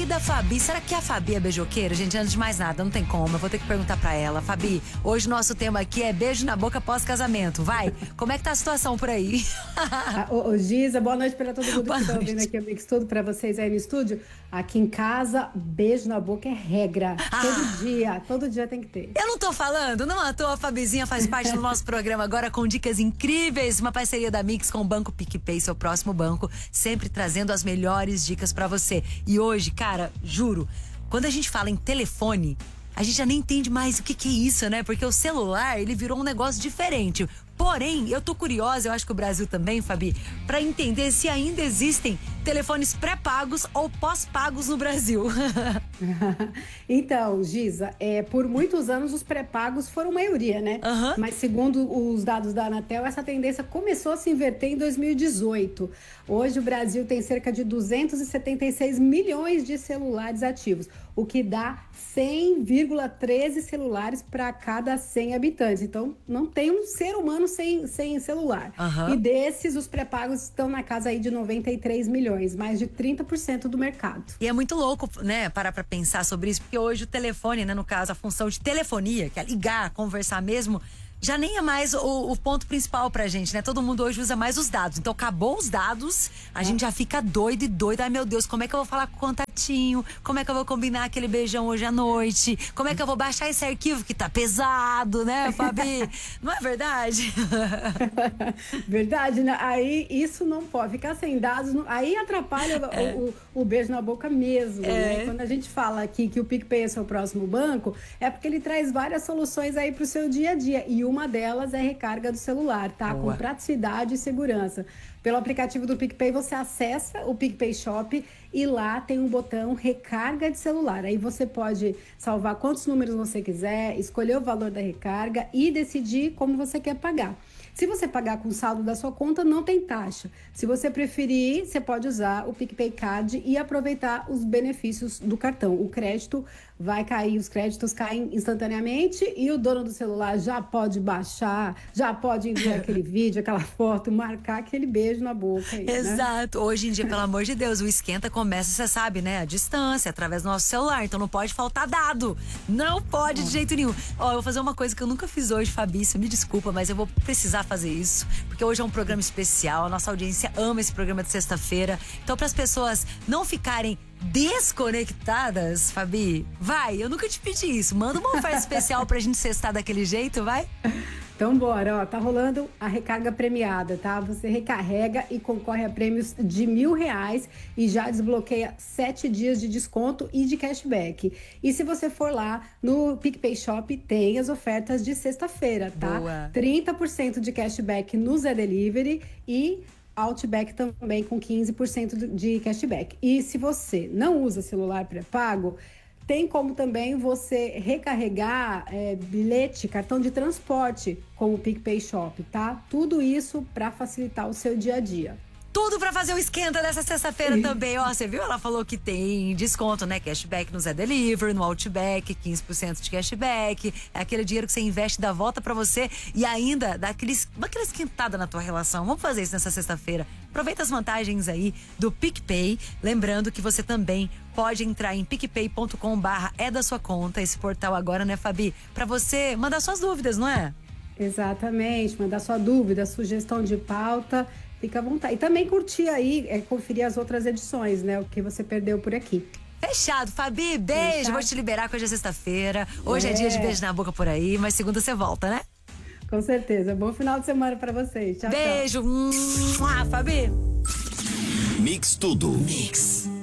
da Fabi. Será que a Fabi é beijoqueira? Gente, antes de mais nada, não tem como. Eu vou ter que perguntar pra ela. Fabi, hoje o nosso tema aqui é beijo na boca pós-casamento. Vai, como é que tá a situação por aí? Ô, Giza, boa noite pra todo mundo que tá ouvindo aqui o Mix Tudo, pra vocês aí no estúdio. Aqui em casa, beijo na boca é regra. Todo dia tem que ter. Eu não tô falando, não à toa, a Fabizinha faz parte do nosso programa agora com dicas incríveis, uma parceria da Mix com o Banco PicPay, seu próximo banco, sempre trazendo as melhores dicas pra você. E hoje, cara, juro, quando a gente fala em telefone, a gente já nem entende mais o que é isso, né? Porque o celular, ele virou um negócio diferente. Porém, eu tô curiosa, eu acho que o Brasil também, Fabi, pra entender se ainda existem telefones pré-pagos ou pós-pagos no Brasil. Então, Giza, por muitos anos os pré-pagos foram maioria, né? Uhum. Mas segundo os dados da Anatel, essa tendência começou a se inverter em 2018. Hoje o Brasil tem cerca de 276 milhões de celulares ativos, o que dá 100,13 celulares para cada 100 habitantes. Então, não tem um ser humano sem celular. Uhum. E desses, os pré-pagos estão na casa aí de 93 milhões, mais de 30% do mercado. E é muito louco, né, parar pra pensar sobre isso, porque hoje o telefone, né, no caso, a função de telefonia, que é ligar, conversar mesmo, já nem é mais o ponto principal pra gente, né? Todo mundo hoje usa mais os dados. Então, acabou os dados, a gente já fica doido e doida. Ai, meu Deus, como é que eu vou falar com o contatinho? Como é que eu vou combinar aquele beijão hoje à noite? Como é que eu vou baixar esse arquivo que tá pesado, né, Fabi? Não é verdade? Verdade, né? Aí isso não pode ficar sem dados, aí atrapalha o beijo na boca mesmo, né? Quando a gente fala aqui que o PicPay é seu próximo banco, é porque ele traz várias soluções aí pro seu dia a dia. E uma delas é recarga do celular, tá? Boa. Com praticidade e segurança. Pelo aplicativo do PicPay, você acessa o PicPay Shop e lá tem um botão recarga de celular. Aí você pode salvar quantos números você quiser, escolher o valor da recarga e decidir como você quer pagar. Se você pagar com o saldo da sua conta, não tem taxa. Se você preferir, você pode usar o PicPay Card e aproveitar os benefícios do cartão. O crédito vai cair, os créditos caem instantaneamente e o dono do celular já pode baixar, já pode enviar aquele vídeo, aquela foto, marcar aquele beijo na boca. Aí, Exato. Né? Hoje em dia, pelo amor de Deus, o esquenta começa, você sabe, né? A distância, através do nosso celular. Então não pode faltar dado. Não pode de jeito nenhum. Ó, eu vou fazer uma coisa que eu nunca fiz hoje, Fabício, me desculpa, mas eu vou precisar fazer isso, porque hoje é um programa especial, a nossa audiência ama esse programa de sexta-feira. Então, para as pessoas não ficarem desconectadas, Fabi, vai, eu nunca te pedi isso. Manda uma oferta especial pra gente sextar daquele jeito, vai? Então bora, ó, tá rolando a recarga premiada, tá? Você recarrega e concorre a prêmios de R$1.000 e já desbloqueia 7 dias de desconto e de cashback. E se você for lá no PicPay Shop, tem as ofertas de sexta-feira, tá? Boa. 30% de cashback no Zé Delivery e Outback também com 15% de cashback. E se você não usa celular pré-pago, tem como também você recarregar bilhete, cartão de transporte com o PicPay Shop, tá? Tudo isso para facilitar o seu dia a dia. Tudo pra fazer o esquenta dessa sexta-feira também. Ó, você viu? Ela falou que tem desconto, né? Cashback no Zé Delivery, no Outback, 15% de cashback. É aquele dinheiro que você investe, dá volta pra você e ainda dá aquela esquentada na tua relação. Vamos fazer isso nessa sexta-feira. Aproveita as vantagens aí do PicPay. Lembrando que você também pode entrar em picpay.com/é da sua conta. Esse portal agora, né, Fabi? Pra você mandar suas dúvidas, não é? Exatamente. Mandar sua dúvida, sugestão de pauta. Fica à vontade. E também curtir aí, conferir as outras edições, né? O que você perdeu por aqui. Fechado, Fabi, beijo. Fechado. Vou te liberar, que hoje é sexta-feira. Hoje é dia de beijo na boca por aí, mas segunda você volta, né? Com certeza. Bom final de semana pra vocês. Tchau, beijo. Tchau. Fabi. Mix Tudo. Mix.